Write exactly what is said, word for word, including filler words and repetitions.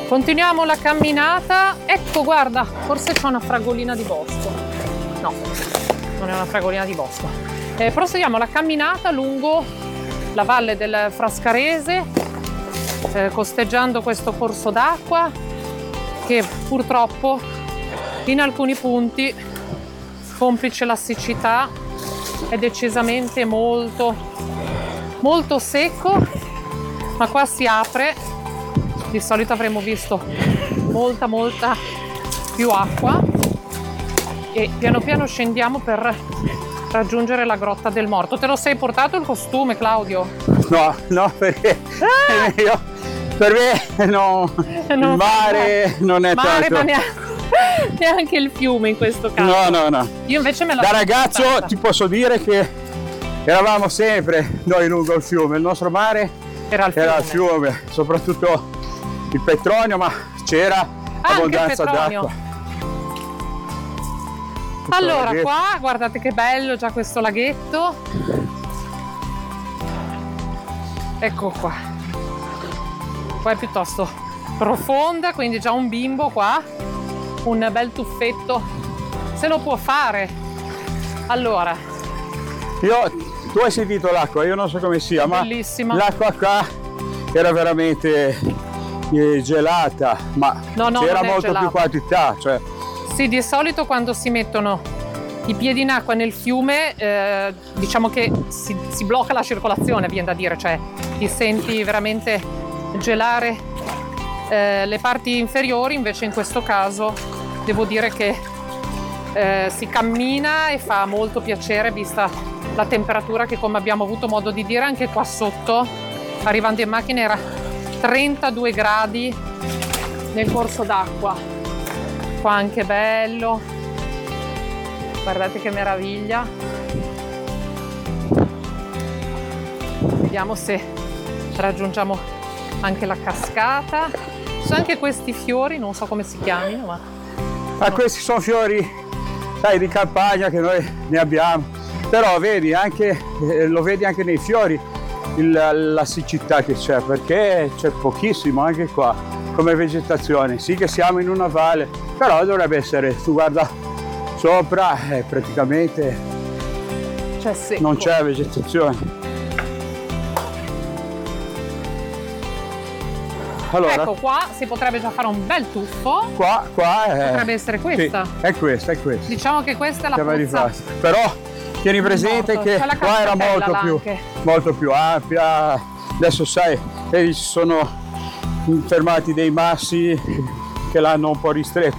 Continuiamo la camminata. Ecco, guarda, forse c'è una fragolina di bosco. No, non è una fragolina di bosco. Eh, proseguiamo la camminata lungo la valle del Frascarese, eh, costeggiando questo corso d'acqua che purtroppo in alcuni punti, complice la siccità, è decisamente molto, molto secco, ma qua si apre. Di solito avremmo visto molta molta più acqua e piano piano scendiamo per raggiungere la Grotta del Morto. Te lo sei portato il costume, Claudio? No, no, perché ah! io, per me no, non il mare fa, non è mare, tanto. Ma neanche, neanche il fiume in questo caso. No, no, no. Io invece me la Da ragazzo portata. Ti posso dire che eravamo sempre noi lungo il fiume, il nostro mare era il fiume, era il fiume soprattutto il Petronio, ma c'era abbondanza d'acqua. Allora, qua guardate che bello già questo laghetto. Ecco qua. Qua è piuttosto profonda, quindi già un bimbo qua, un bel tuffetto se lo può fare. Allora, io tu hai sentito l'acqua, io non so come sia, bellissima. Ma l'acqua qua era veramente gelata, ma no, no, c'era molto gelata. più quantità, cioè. Sì, di solito quando si mettono i piedi in acqua nel fiume, eh, diciamo che si, si blocca la circolazione, viene da dire, cioè ti senti veramente gelare eh, le parti inferiori. Invece in questo caso devo dire che eh, si cammina e fa molto piacere, vista la temperatura che, come abbiamo avuto modo di dire, anche qua sotto, arrivando in macchina, era trentadue gradi nel corso d'acqua. Qua anche bello, guardate che meraviglia. Vediamo se raggiungiamo anche la cascata. Ci sono anche questi fiori, non so come si chiamino, ma ma questi sono fiori, sai, di campagna che noi ne abbiamo, però vedi anche, eh, lo vedi anche nei fiori il, la siccità che c'è, perché c'è pochissimo anche qua come vegetazione. Sì che siamo in una valle, però dovrebbe essere, tu guarda sopra, eh, praticamente c'è secco. Non c'è vegetazione. Allora, ecco, qua si potrebbe già fare un bel tuffo. Qua, qua è... potrebbe essere questa. Sì, è questa, è questa. Diciamo che questa è la pozza. Però tieni presente morto. che qua era molto più, molto più ampia. Adesso sai, vedi, ci sono fermati dei massi che l'hanno un po' ristretto.